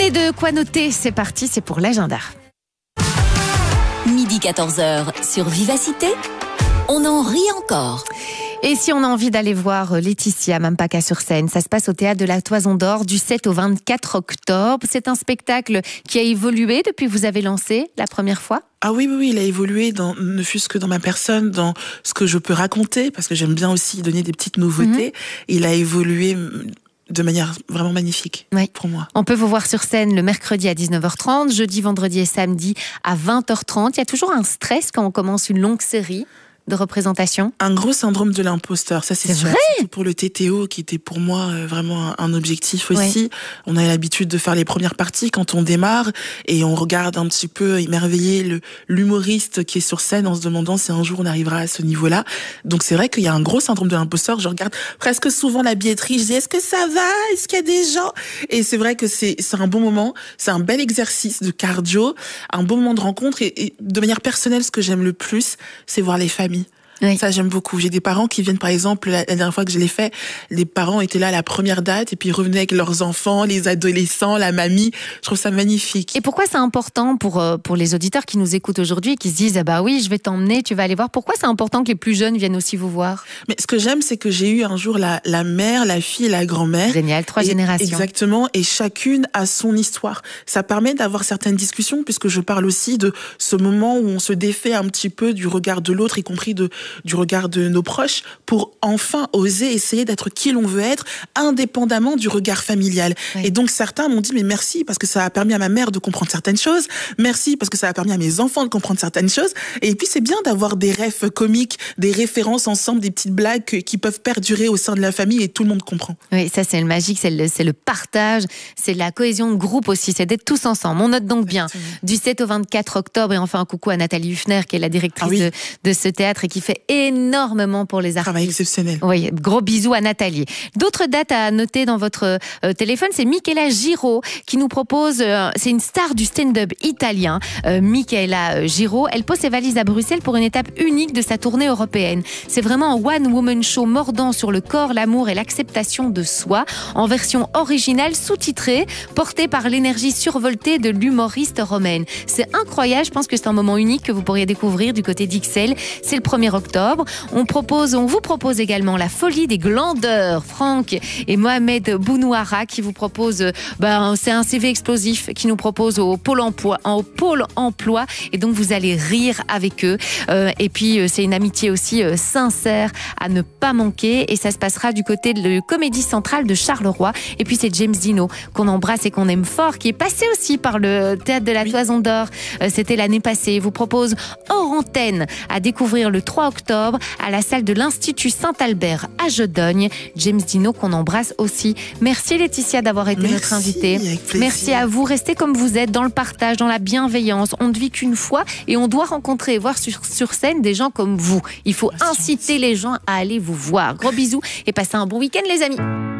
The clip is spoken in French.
Prenez de quoi noter, c'est parti, c'est pour l'agenda. Midi 14h sur Vivacité, on en rit encore. Et si on a envie d'aller voir Laetitia Mampaka-sur-Seine, ça se passe au Théâtre de la Toison d'Or du 7 au 24 octobre. C'est un spectacle qui a évolué depuis que vous avez lancé la première fois. Ah oui, il a évolué, ne fût-ce que dans ma personne, dans ce que je peux raconter, parce que j'aime bien aussi donner des petites nouveautés. Il a évolué de manière vraiment magnifique pour moi. On peut vous voir sur scène le mercredi à 19h30, jeudi, vendredi et samedi à 20h30. Il y a toujours un stress quand on commence une longue série de représentation. Un gros syndrome de l'imposteur, ça c'est sûr. Vrai. Surtout pour le TTO qui était pour moi vraiment un objectif aussi. On a l'habitude de faire les premières parties quand on démarre et on regarde un petit peu émerveillé l'humoriste qui est sur scène en se demandant si un jour on arrivera à ce niveau-là. Donc c'est vrai qu'il y a un gros syndrome de l'imposteur. Je regarde presque souvent la billetterie, je dis est-ce que ça va? Est-ce qu'il y a des gens? Et c'est vrai que c'est un bon moment, c'est un bel exercice de cardio, un bon moment de rencontre et de manière personnelle, ce que j'aime le plus, c'est voir les familles. Oui. Ça, j'aime beaucoup. J'ai des parents qui viennent, par exemple, la dernière fois que je l'ai fait, les parents étaient là à la première date et puis ils revenaient avec leurs enfants, les adolescents, la mamie. Je trouve ça magnifique. Et pourquoi c'est important pour les auditeurs qui nous écoutent aujourd'hui et qui se disent, ah bah oui, je vais t'emmener, tu vas aller voir. Pourquoi c'est important que les plus jeunes viennent aussi vous voir? Mais ce que j'aime, c'est que j'ai eu un jour la mère, la fille et la grand-mère. Génial, 3 générations. Exactement. Et chacune a son histoire. Ça permet d'avoir certaines discussions puisque je parle aussi de ce moment où on se défait un petit peu du regard de l'autre, y compris du regard de nos proches, pour enfin oser essayer d'être qui l'on veut être, indépendamment du regard familial. Oui. Et donc certains m'ont dit mais merci parce que ça a permis à ma mère de comprendre certaines choses, merci parce que ça a permis à mes enfants de comprendre certaines choses, et puis c'est bien d'avoir des refs comiques, des références ensemble, des petites blagues qui peuvent perdurer au sein de la famille et tout le monde comprend. Oui, ça c'est le magique, c'est le partage, c'est la cohésion de groupe aussi, c'est d'être tous ensemble. On note donc bien, du 7 au 24 octobre, et enfin un coucou à Nathalie Huffner qui est la directrice de ce théâtre et qui fait énormément pour les artistes. Travail exceptionnel. Oui, gros bisous à Nathalie. D'autres dates à noter dans votre téléphone, c'est Michaela Giraud qui nous propose, c'est une star du stand-up italien, Michaela Giraud. Elle pose ses valises à Bruxelles pour une étape unique de sa tournée européenne. C'est vraiment un one-woman show mordant sur le corps, l'amour et l'acceptation de soi, en version originale sous-titrée, portée par l'énergie survoltée de l'humoriste romaine. C'est incroyable, je pense que c'est un moment unique que vous pourriez découvrir du côté d'XL. C'est le 1er octobre. On vous propose également La folie des glandeurs, Franck et Mohamed Bounouara qui vous proposent, c'est un CV explosif qui nous propose au Pôle emploi, et donc vous allez rire avec eux. Et puis c'est une amitié aussi sincère à ne pas manquer, et ça se passera du côté de la Comédie Centrale de Charleroi. Et puis c'est James Dino qu'on embrasse et qu'on aime fort, qui est passé aussi par le Théâtre de la Toison d'Or. C'était l'année passée. Il vous propose hors antenne à découvrir le 3 octobre à la salle de l'Institut Saint-Albert à Jodogne. James Dino qu'on embrasse aussi. Merci Laetitia d'avoir été notre invitée. Merci à vous. Restez comme vous êtes, dans le partage, dans la bienveillance. On ne vit qu'une fois et on doit rencontrer et voir sur scène des gens comme vous. Il faut inciter les gens à aller vous voir. Gros bisous et passez un bon week-end les amis.